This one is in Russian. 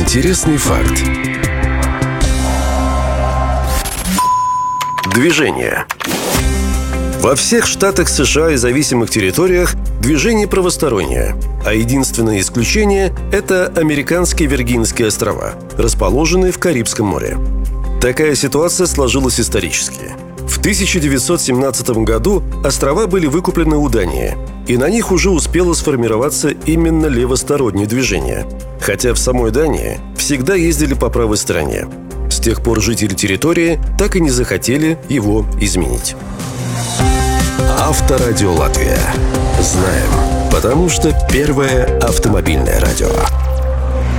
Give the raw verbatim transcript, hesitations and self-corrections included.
Интересный факт. Движение. Во всех штатах США и зависимых территориях движение правостороннее, а единственное исключение – это Американские Виргинские острова, расположенные в Карибском море. Такая ситуация сложилась исторически. В тысяча девятьсот семнадцатом году острова были выкуплены у Дании, и на них уже успело сформироваться именно левостороннее движение, хотя в самой Дании всегда ездили по правой стороне. С тех пор жители территории так и не захотели его изменить. Авторадио Латвия. Знаем, потому что первое автомобильное радио.